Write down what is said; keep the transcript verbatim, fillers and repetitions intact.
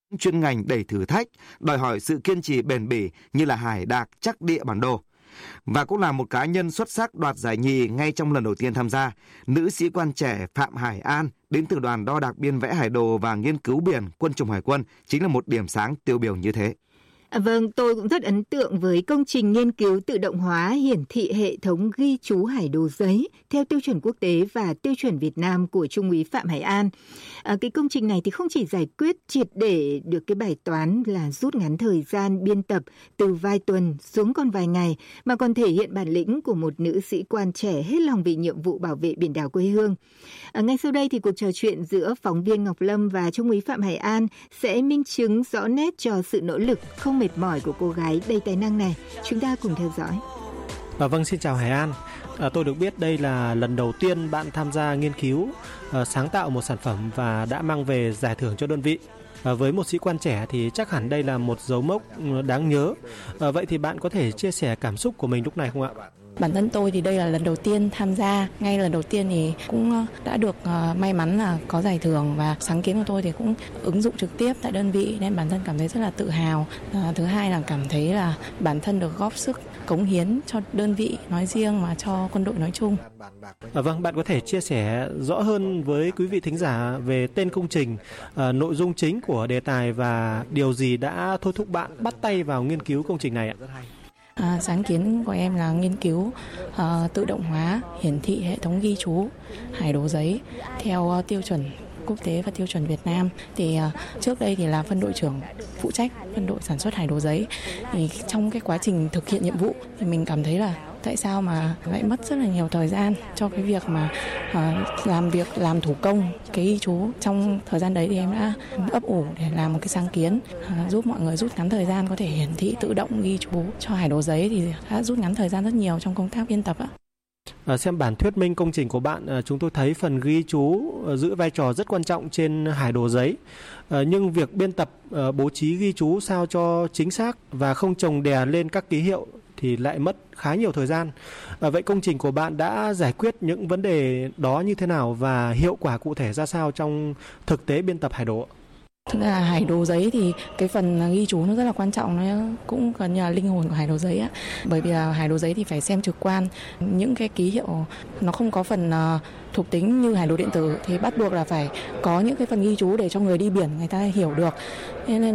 chuyên ngành đầy thử thách, đòi hỏi sự kiên trì bền bỉ như là hải đạc chắc địa bản đồ. Và cũng là một cá nhân xuất sắc đoạt giải nhì ngay trong lần đầu tiên tham gia, nữ sĩ quan trẻ Phạm Hải An đến từ đoàn đo đạc biên vẽ hải đồ và nghiên cứu biển Quân chủng Hải quân chính là một điểm sáng tiêu biểu như thế. À, vâng, tôi cũng rất ấn tượng với công trình nghiên cứu tự động hóa hiển thị hệ thống ghi chú hải đồ giấy theo tiêu chuẩn quốc tế và tiêu chuẩn Việt Nam của Trung úy Phạm Hải An. À, cái công trình này thì không chỉ giải quyết triệt để được cái bài toán là rút ngắn thời gian biên tập từ vài tuần xuống còn vài ngày, mà còn thể hiện bản lĩnh của một nữ sĩ quan trẻ hết lòng vì nhiệm vụ bảo vệ biển đảo quê hương. À, ngay sau đây thì cuộc trò chuyện giữa phóng viên Ngọc Lâm và Trung úy Phạm Hải An sẽ minh chứng rõ nét cho sự nỗ lực không mệt mỏi của cô gái đầy tài năng này. Chúng ta cùng theo dõi. À, vâng, xin chào Hải An. À, tôi được biết đây là lần đầu tiên bạn tham gia nghiên cứu, à, sáng tạo một sản phẩm và đã mang về giải thưởng cho đơn vị. À, với một sĩ quan trẻ thì chắc hẳn đây là một dấu mốc đáng nhớ. À, vậy thì bạn có thể chia sẻ cảm xúc của mình lúc này không ạ? Bản thân tôi thì đây là lần đầu tiên tham gia, ngay lần đầu tiên thì cũng đã được uh, may mắn là có giải thưởng, và sáng kiến của tôi thì cũng ứng dụng trực tiếp tại đơn vị nên bản thân cảm thấy rất là tự hào. Uh, thứ hai là cảm thấy là bản thân được góp sức cống hiến cho đơn vị nói riêng mà cho quân đội nói chung. À, vâng, bạn có thể chia sẻ rõ hơn với quý vị thính giả về tên công trình, uh, nội dung chính của đề tài và điều gì đã thôi thúc bạn bắt tay vào nghiên cứu công trình này ạ? À, sáng kiến của em là nghiên cứu uh, tự động hóa hiển thị hệ thống ghi chú hải đồ giấy theo uh, tiêu chuẩn quốc tế và tiêu chuẩn Việt Nam. Thì uh, trước đây thì là phân đội trưởng phụ trách phân đội sản xuất hải đồ giấy. Thì trong cái quá trình thực hiện nhiệm vụ thì mình cảm thấy là tại sao mà lại mất rất là nhiều thời gian cho cái việc mà uh, làm việc làm thủ công cái ghi chú. Trong thời gian đấy thì em đã ấp ủ để làm một cái sáng kiến uh, giúp mọi người rút ngắn thời gian, có thể hiển thị tự động ghi chú cho hải đồ giấy, thì đã rút ngắn thời gian rất nhiều trong công tác biên tập ạ. À, xem bản thuyết minh công trình của bạn, à, chúng tôi thấy phần ghi chú à, giữ vai trò rất quan trọng trên hải đồ giấy. À, nhưng việc biên tập à, bố trí ghi chú sao cho chính xác và không chồng đè lên các ký hiệu thì lại mất khá nhiều thời gian. À, vậy công trình của bạn đã giải quyết những vấn đề đó như thế nào và hiệu quả cụ thể ra sao trong thực tế biên tập hải đồ? Thực ra là hải đồ giấy thì cái phần ghi chú nó rất là quan trọng, nó cũng gần như là linh hồn của hải đồ giấy á. Bởi vì là hải đồ giấy thì phải xem trực quan, những cái ký hiệu nó không có phần uh, thuộc tính như hải đồ điện tử thì bắt buộc là phải có những cái phần ghi chú để cho người đi biển người ta hiểu được. Nên